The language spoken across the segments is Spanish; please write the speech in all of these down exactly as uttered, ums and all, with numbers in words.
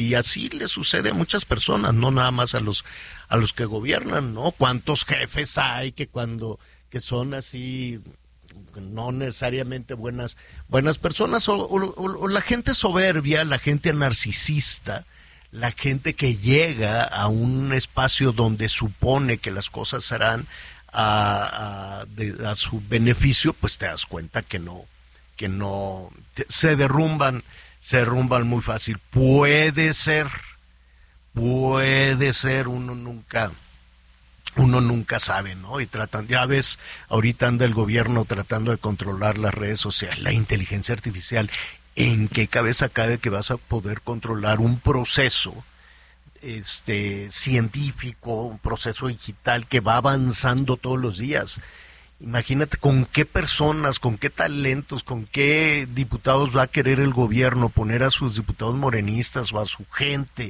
y así le sucede a muchas personas, no nada más a los a los que gobiernan, ¿no? ¿Cuántos jefes hay que cuando que son así no necesariamente buenas buenas personas o, o, o la gente soberbia, la gente narcisista, la gente que llega a un espacio donde supone que las cosas serán a, a, de, a su beneficio, pues te das cuenta que no, que no, te, se derrumban, se derrumban muy fácil. Puede ser, puede ser, uno nunca, uno nunca sabe, ¿no? Y tratan, ya ves, ahorita anda el gobierno tratando de controlar las redes sociales, la inteligencia artificial. ¿En qué cabeza cabe que vas a poder controlar un proceso este científico, un proceso digital que va avanzando todos los días? Imagínate con qué personas, con qué talentos, con qué diputados va a querer el gobierno poner a sus diputados morenistas o a su gente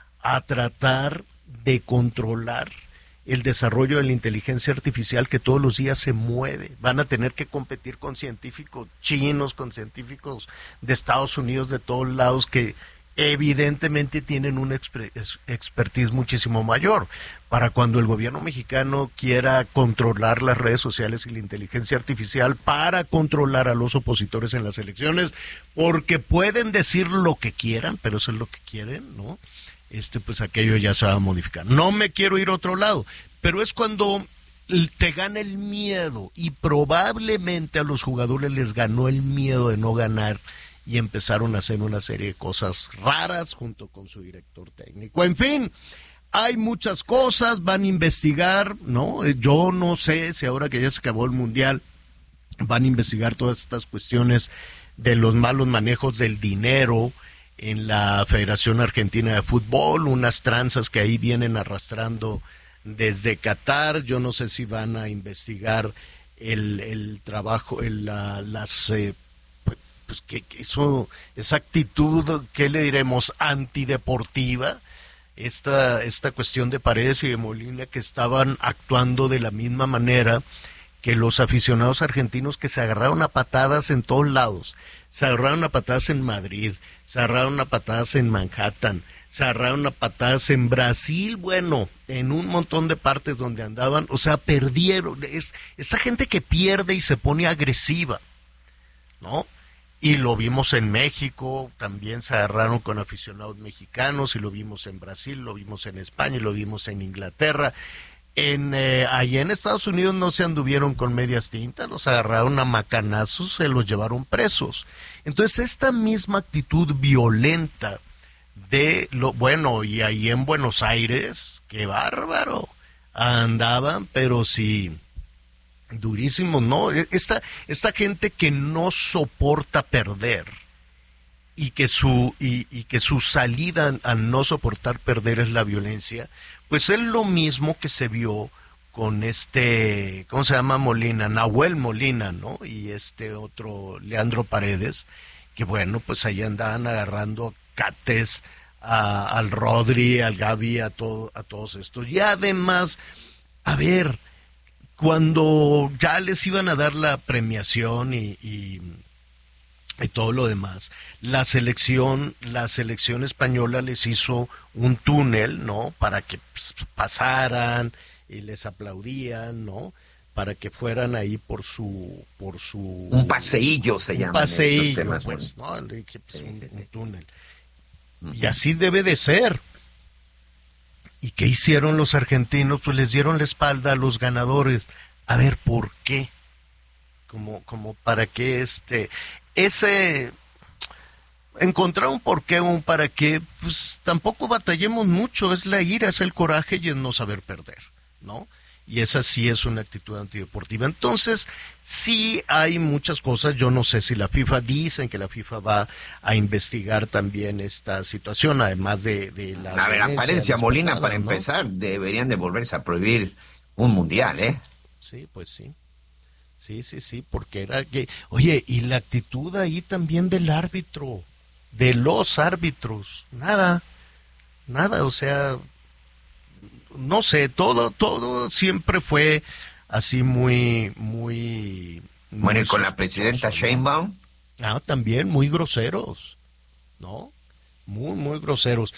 a tratar de controlar el desarrollo de la inteligencia artificial que todos los días se mueve. Van a tener que competir con científicos chinos, con científicos de Estados Unidos, de todos lados, que evidentemente tienen una expertise muchísimo mayor. Para cuando el gobierno mexicano quiera controlar las redes sociales y la inteligencia artificial para controlar a los opositores en las elecciones, porque pueden decir lo que quieran, pero eso es lo que quieren, ¿no? Este, pues aquello ya se va a modificar. No me quiero ir a otro lado, pero es cuando te gana el miedo, y probablemente a los jugadores les ganó el miedo de no ganar y empezaron a hacer una serie de cosas raras junto con su director técnico. En fin, hay muchas cosas, van a investigar, ¿no? Yo no sé si ahora que ya se acabó el Mundial van a investigar todas estas cuestiones de los malos manejos del dinero en la Federación Argentina de Fútbol, unas tranzas que ahí vienen arrastrando desde Qatar. Yo no sé si van a investigar el, el trabajo, el, la, las, eh, pues que, que eso, esa actitud, ¿qué le diremos?, antideportiva, esta, esta cuestión de Paredes y de Molina, que estaban actuando de la misma manera que los aficionados argentinos, que se agarraron a patadas en todos lados. Se agarraron a patadas en Madrid, se agarraron a patadas en Manhattan, se agarraron a patadas en Brasil, bueno, en un montón de partes donde andaban, o sea, perdieron. Es esa gente que pierde y se pone agresiva, ¿no? Y lo vimos en México, también se agarraron con aficionados mexicanos, y lo vimos en Brasil, lo vimos en España, y lo vimos en Inglaterra. En eh, allá en Estados Unidos no se anduvieron con medias tintas, los agarraron a macanazos, se los llevaron presos. Entonces esta misma actitud violenta de lo bueno, y ahí en Buenos Aires, qué bárbaro, andaban, pero sí, durísimos, ¿no? Esta, esta gente que no soporta perder, y que su, y, y que su salida a no soportar perder es la violencia, pues es lo mismo que se vio con este, ¿cómo se llama? Molina, Nahuel Molina, ¿no? Y este otro, Leandro Paredes, que bueno, pues ahí andaban agarrando cates a, al Rodri, al Gavi, a, todo, a todos estos. Y además, a ver, cuando ya les iban a dar la premiación y... y y todo lo demás, la selección, la selección española les hizo un túnel, ¿no?, para que pues, pasaran y les aplaudían, ¿no?, para que fueran ahí por su, por su... Un paseillo se llama. Un paseillo, temas, pues, ¿no? Pues, sí, un, sí, sí. un túnel. Uh-huh. Y así debe de ser. ¿Y qué hicieron los argentinos? Pues les dieron la espalda a los ganadores. A ver, ¿por qué? Como, como para qué este... Ese, encontrar un porqué o un para qué, pues tampoco batallemos mucho, es la ira, es el coraje y es no saber perder, ¿no? Y esa sí es una actitud antideportiva. Entonces, sí hay muchas cosas, yo no sé si la FIFA, dicen que la FIFA va a investigar también esta situación, además de, de la... A ver, apariencia Molina, patadas, para ¿no? empezar, deberían de volverse a prohibir un mundial, ¿eh? Sí, pues sí. Sí, sí, sí, porque era que... Oye, y la actitud ahí también del árbitro, de los árbitros, nada, nada, o sea, no sé, todo, todo siempre fue así muy, muy... Bueno, y con la presidenta Sheinbaum. Ah, también muy groseros, ¿no? Muy, muy groseros.